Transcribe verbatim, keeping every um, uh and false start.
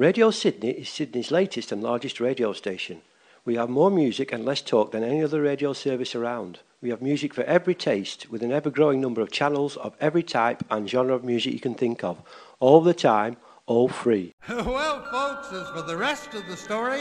Radio Sydney is Sydney's latest and largest radio station. We have more music and less talk than any other radio service around. We have music for every taste, with an ever-growing number of channels of every type and genre of music you can think of, all the time, all free. Well, folks, as for the rest of the story...